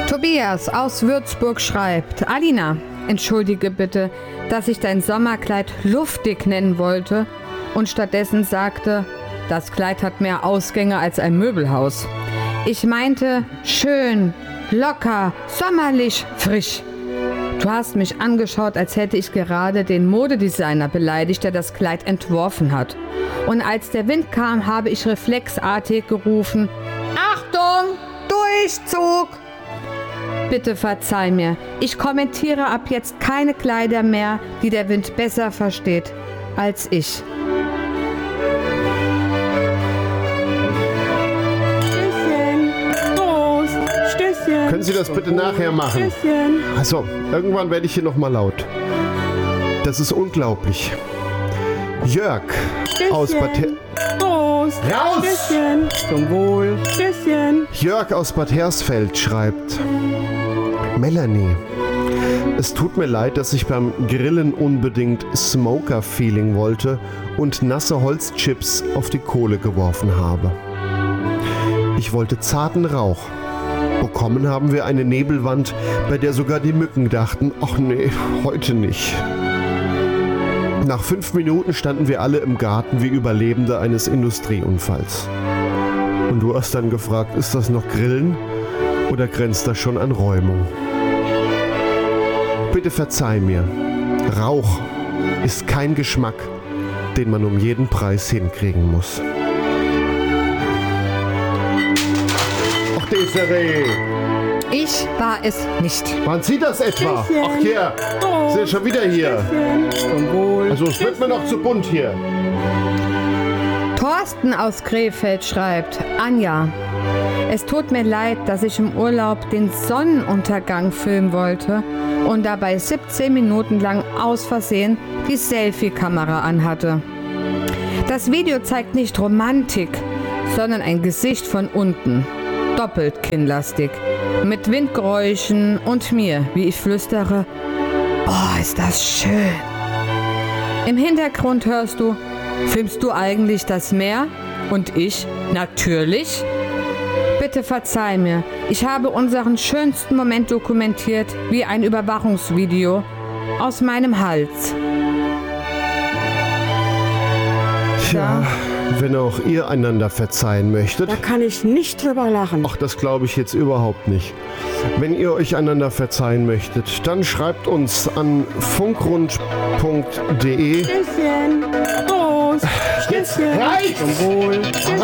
Tobias aus Würzburg schreibt: Alina, entschuldige bitte, dass ich dein Sommerkleid luftig nennen wollte und stattdessen sagte, das Kleid hat mehr Ausgänge als ein Möbelhaus. Ich meinte schön, locker, sommerlich, frisch. Du hast mich angeschaut, als hätte ich gerade den Modedesigner beleidigt, der das Kleid entworfen hat. Und als der Wind kam, habe ich reflexartig gerufen: Achtung, Durchzug! Bitte verzeih mir, ich kommentiere ab jetzt keine Kleider mehr, die der Wind besser versteht als ich. Stößchen, Prost, Stößchen. Können Sie das bitte nachher machen? Stößchen. Also, irgendwann werde ich hier nochmal laut. Das ist unglaublich. Jörg aus Bad Prost, Raus! Stößchen. Zum Wohl, Stößchen. Jörg aus Bad Hersfeld schreibt: Melanie, es tut mir leid, dass ich beim Grillen unbedingt Smoker-Feeling wollte und nasse Holzchips auf die Kohle geworfen habe. Ich wollte zarten Rauch. Bekommen haben wir eine Nebelwand, bei der sogar die Mücken dachten, ach nee, heute nicht. Nach 5 Minuten standen wir alle im Garten wie Überlebende eines Industrieunfalls. Und du hast dann gefragt, ist das noch Grillen oder grenzt das schon an Räumung? Bitte verzeih mir, Rauch ist kein Geschmack, den man um jeden Preis hinkriegen muss. Ach, Desiree! Ich war es nicht. Waren Sie das etwa? Stößchen. Ach, hier! Sie sind schon wieder hier. Zum Wohl. Also, es wird mir noch zu bunt hier. Thorsten aus Krefeld schreibt: Anja, es tut mir leid, dass ich im Urlaub den Sonnenuntergang filmen wollte und dabei 17 Minuten lang aus Versehen die Selfie-Kamera anhatte. Das Video zeigt nicht Romantik, sondern ein Gesicht von unten, doppelt kinnlastig, mit Windgeräuschen und mir, wie ich flüstere: Oh, ist das schön. Im Hintergrund hörst du: Filmst du eigentlich das Meer? Und ich: Natürlich. Bitte verzeih mir, ich habe unseren schönsten Moment dokumentiert wie ein Überwachungsvideo aus meinem Hals. Tja, wenn auch ihr einander verzeihen möchtet. Da kann ich nicht drüber lachen. Ach, das glaube ich jetzt überhaupt nicht. Wenn ihr euch einander verzeihen möchtet, dann schreibt uns an funkrund.de. Stößchen, Prost, Jetzt Stößchen. reicht's! Zum Wohl, Aber